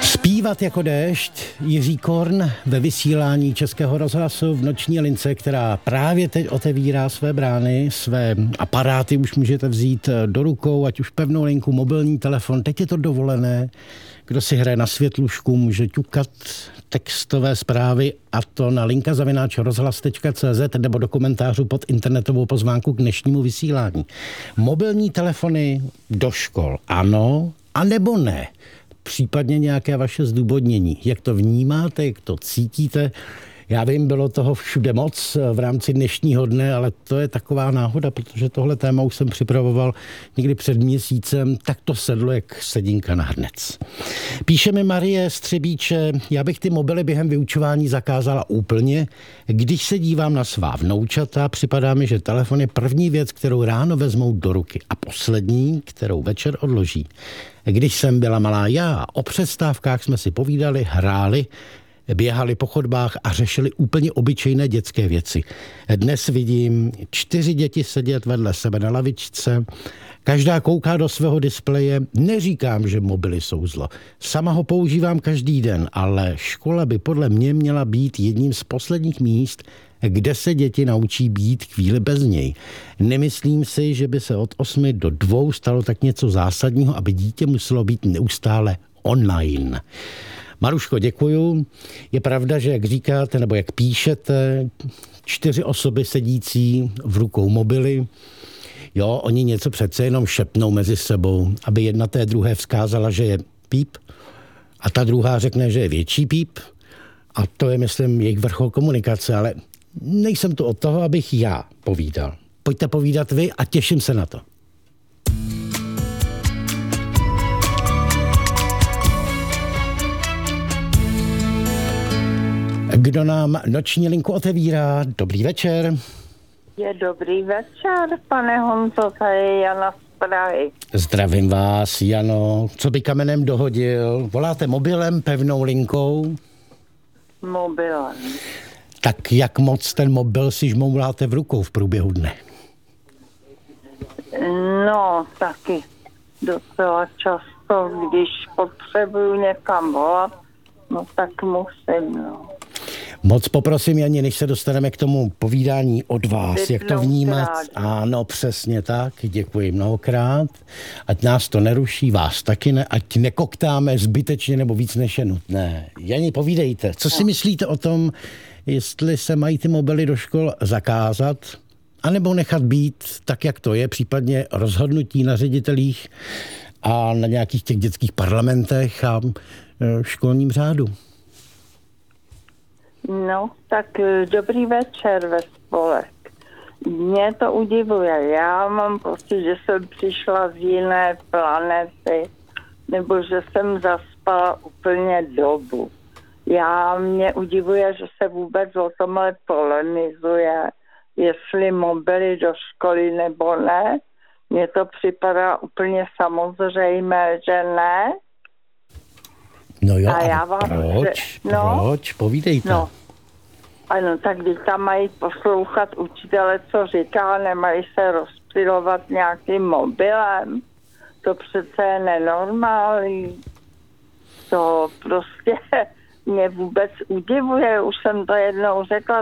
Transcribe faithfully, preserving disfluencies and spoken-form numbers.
Zpívat jako déšť, Jiří Korn ve vysílání Českého rozhlasu v noční lince, která právě teď otevírá své brány, své aparáty už můžete vzít do rukou, ať už pevnou linku, mobilní telefon, teď je to dovolené. Kdo si hraje na světlušku, může ťukat textové zprávy, a to na linka zavináč rozhlas tečka cé zet nebo do komentářů pod internetovou pozvánku k dnešnímu vysílání. Mobilní telefony do škol, ano, anebo ne? Případně nějaké vaše zdůvodnění. Jak to vnímáte, jak to cítíte? Já vím, bylo toho všude moc v rámci dnešního dne, ale to je taková náhoda, protože tohle téma už jsem připravoval někdy před měsícem, tak to sedlo jak sedínka na hrnec. Píše mi Marie Střebíče, já bych ty mobily během vyučování zakázala úplně. Když se dívám na svá vnoučata, připadá mi, že telefon je první věc, kterou ráno vezmou do ruky a poslední, kterou večer odloží. Když jsem byla malá já, o přestávkách jsme si povídali, hráli, běhali po chodbách a řešili úplně obyčejné dětské věci. Dnes vidím čtyři děti sedět vedle sebe na lavičce, každá kouká do svého displeje. Neříkám, že mobily jsou zlo. Sama ho používám každý den, ale škola by podle mě měla být jedním z posledních míst, kde se děti naučí být chvíli bez něj. Nemyslím si, že by se od osmi do dvou stalo tak něco zásadního, aby dítě muselo být neustále online. Maruško, děkuju. Je pravda, že jak říkáte, nebo jak píšete, čtyři osoby sedící v rukou mobily, jo, oni něco přece jenom šepnou mezi sebou, aby jedna té druhé vzkázala, že je píp a ta druhá řekne, že je větší píp a to je, myslím, jejich vrchol komunikace, ale nejsem tu od toho, abych já povídal. Pojďte povídat vy a těším se na to. Kdo nám noční linku otevírá? Dobrý večer. Je dobrý večer, pane Honzo, tady je Jana z Prahy. Zdravím vás, Jano. Co by kamenem dohodil? Voláte mobilem, pevnou linkou? Mobilem. Tak jak moc ten mobil si žmouláte v rukou v průběhu dne? No, taky docela často, když potřebuju někam volat, no tak musím, no. Moc poprosím, Janě, než se dostaneme k tomu povídání od vás, jak to vnímat. Ano, přesně tak, děkuji mnohokrát. Ať nás to neruší, vás taky ne, ať nekoktáme zbytečně nebo víc než je nutné. Janě, povídejte, co si myslíte o tom, jestli se mají ty mobily do škol zakázat, anebo nechat být tak, jak to je, případně rozhodnutí na ředitelích a na nějakých těch dětských parlamentech a školním řádu? No, tak dobrý večer ve spolek. Mě to udivuje. Já mám pocit, že jsem přišla z jiné planety, nebo že jsem zaspala úplně dobu. Já mě udivuje, že se vůbec o tomhle polemizuje, jestli mobily do školy nebo ne. Mně to připadá úplně samozřejmé, že ne. No jo, a já vám, proč? Že, no, proč? Povídejte. No, ano, tak když tam mají poslouchat učitele, co říká, nemají se rozptylovat nějakým mobilem. To přece je nenormální. To prostě mě vůbec udivuje, už jsem to jednou řekla,